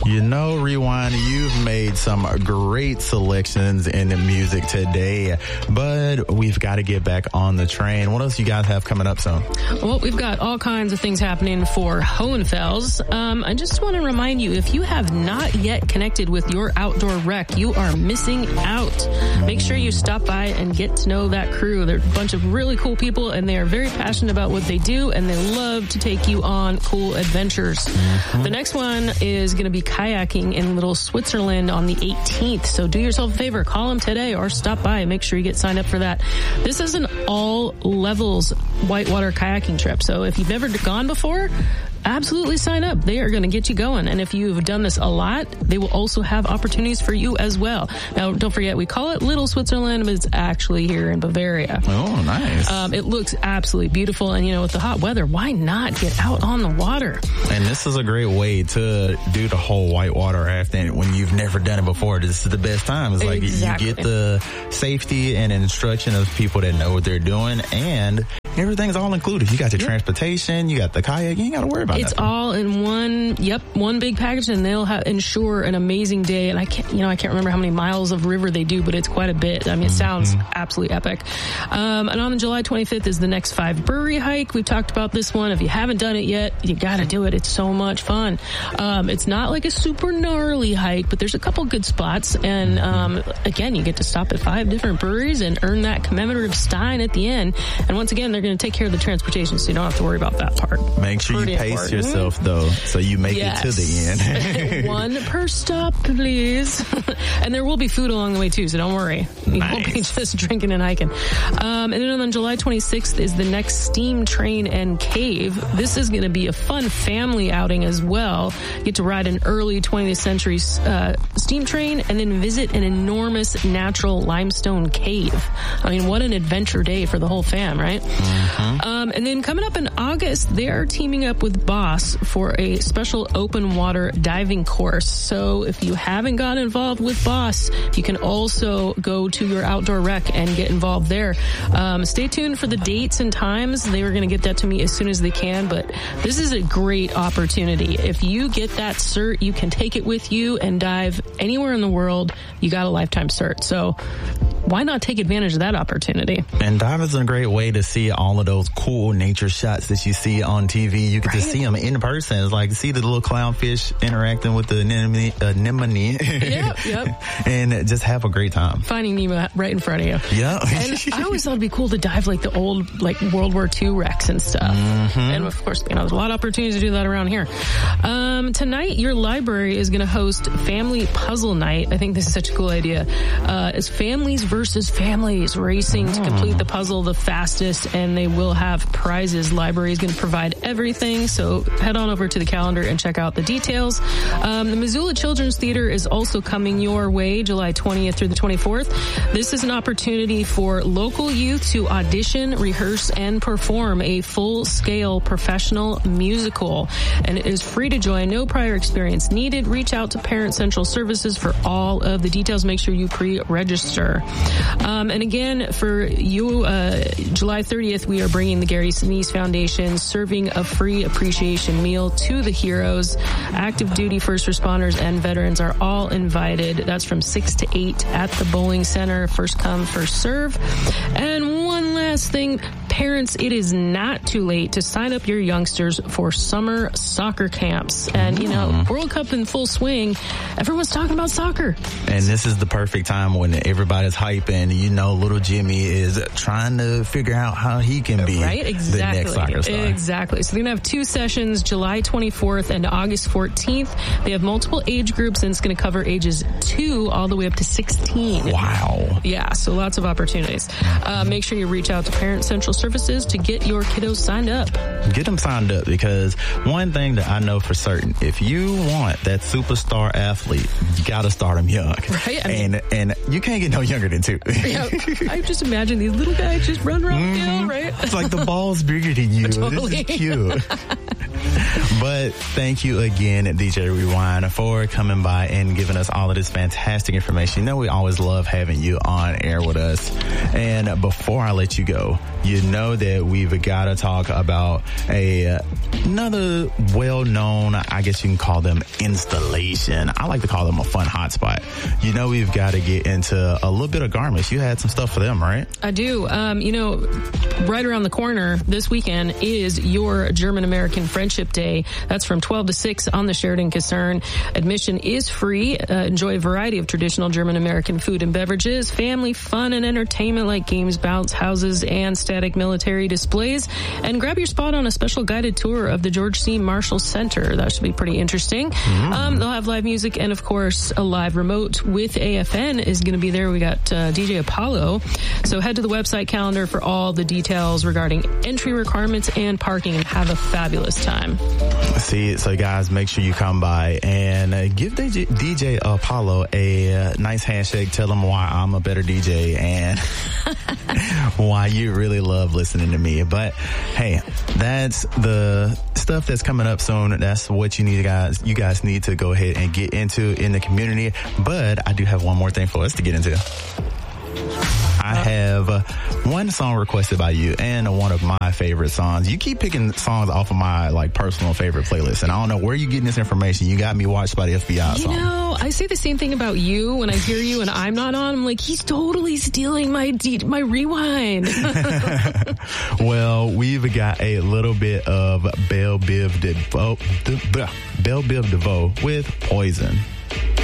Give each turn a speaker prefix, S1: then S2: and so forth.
S1: You know, Rewind, you've made some great selections in the music today, but we've got to get back on the train. What else you guys have coming up soon?
S2: Well, we've got all kinds of things happening for Hohenfels. I just want to remind you, if you have not yet connected with your outdoor rec, you are missing out. Make sure you stop by and get to know that crew. They're a bunch of really cool people, and they are very passionate about what they do, and they love to take you on cool adventures. The next one is going to be kayaking in Little Switzerland on the 18th. So do yourself a favor, call them today or stop by. Make sure you get signed up for that. This is an all levels whitewater kayaking trip. So if you've never gone before, absolutely sign up. They are going to get you going. And if you've done this a lot, they will also have opportunities for you as well. Now, don't forget, we call it Little Switzerland, but it's actually here in Bavaria.
S1: Oh, nice.
S2: It looks absolutely beautiful. And, you know, with the hot weather, why not get out on the water?
S1: And this is a great way to do the whole whitewater rafting when you've never done it before. This is the best time. It's like
S2: Exactly.
S1: you get the safety and instruction of people that know what they're doing, and everything's all included. You got your transportation, you got the kayak, you ain't got to worry about it.
S2: It's all in one big package, and they'll ensure an amazing day. And I can't remember how many miles of river they do, but it's quite a bit. I mean, it sounds absolutely epic. And on July 25th is the next 5 brewery hike. We've talked about this one. If you haven't done it yet, you got to do it. It's so much fun. It's not like a super gnarly hike, but there's a couple good spots. And again, you get to stop at 5 different breweries and earn that commemorative stein at the end. And once again, they're going to take care of the transportation, so you don't have to worry about that part.
S1: Make sure you pace yourself, though, so you make it to the end.
S2: 1 per stop, please. And there will be food along the way, too, so don't worry. You won't be just drinking and hiking. And then on July 26th is the next Steam Train and Cave. This is going to be a fun family outing as well. You get to ride an early 20th century steam train and then visit an enormous natural limestone cave. I mean, what an adventure day for the whole fam, right? And then coming up in August, they are teaming up with Boss for a special open water diving course. So if you haven't got involved with Boss, you can also go to your outdoor rec and get involved there. Stay tuned for the dates and times. They were going to get that to me as soon as they can, but this is a great opportunity. If you get that cert, you can take it with you and dive anywhere in the world. You got a lifetime cert. So why not take advantage of that opportunity?
S1: And diving is a great way to see all of those cool nature shots that you see on TV. You get to see them in person. It's like see the little clownfish interacting with the anemone.
S2: Yep.
S1: And just have a great time.
S2: Finding Nemo right in front of you.
S1: Yeah.
S2: And I always thought it'd be cool to dive like the old World War II wrecks and stuff. And of course, there's a lot of opportunities to do that around here. Tonight, your library is going to host Family Puzzle Night. I think this is such a cool idea. It's families versus families racing to complete the puzzle the fastest, and they will have prizes. Library is going to provide everything, so head on over to the calendar and check out the details. The Missoula Children's Theater is also coming your way July 20th through the 24th. This is an opportunity for local youth to audition, rehearse, and perform a full-scale professional musical, and it is free to join. No prior experience needed. Reach out to Parent Central Services for all of the details. Make sure you pre-register. And again, for you, July 30th, we are bringing the Gary Sinise Foundation serving a free appreciation meal to the heroes. Active duty first responders and veterans are all invited. That's from 6 to 8 at the Bowling Center. First come, first serve. And one last thing, parents, it is not too late to sign up your youngsters for summer soccer camps. And, World Cup in full swing. Everyone's talking about soccer.
S1: And this is the perfect time when everybody's hyping. Little Jimmy is trying to figure out how he can be the next soccer star.
S2: Exactly. So they're going to have 2 sessions, July 24th and August 14th. They have multiple age groups, and it's going to cover ages 2 all the way up to 16.
S1: Wow.
S2: Yeah, so lots of opportunities. Make sure you reach out to Parent Central Services to get your kiddos signed up.
S1: Get them signed up, because one thing that I know for certain, if you want that superstar athlete, you got to start them young.
S2: Right?
S1: And you can't get no younger than 2.
S2: Yeah, I just imagine these little guys just run around the field, right?
S1: It's like the ball's bigger than you.
S2: Totally.
S1: This is cute. But thank you again, DJ Rewind, for coming by and giving us all of this fantastic information. You know, we always love having you on air with us. And before I let you go, you know that we've got to talk about another well-known, I guess you can call them installation. I like to call them a fun hotspot. You know, we've got to get into a little bit of Garmisch. You had some stuff for them, right?
S2: I do. You know, right around the corner this weekend is your German-American Friendship Day. That's from 12 to 6 on the Sheridan Kaserne. Admission is free. Enjoy a variety of traditional German-American food and beverages, family fun and entertainment like games, bounce houses, and static military displays. And grab your spot on a special guided tour of the George C. Marshall Center. That should be pretty interesting. They'll have live music and, of course, a live remote with AFN is going to be there. We got DJ Apollo. So head to the website calendar for all the details regarding entry requirements and parking, and have a fabulous time.
S1: See, so guys, make sure you come by and give DJ Apollo a nice handshake. Tell him why I'm a better DJ and why you really love listening to me. But hey, that's the stuff that's coming up soon. That's what you guys need to go ahead and get into in the community. But I do have one more thing for us to get into. I have one song requested by you and one of my favorite songs. You keep picking songs off of my personal favorite playlist, and I don't know where you're getting this information. You got me watched by the FBI song.
S2: You know, I say the same thing about you when I hear you and I'm not on. I'm like, he's totally stealing my rewind.
S1: Well, we've got a little bit of Belle Biv DeVoe with Poison.